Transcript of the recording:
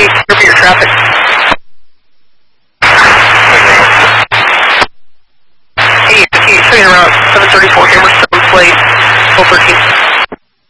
clear for your traffic. Hey, showing around 734 Hammerstone Plate, 013.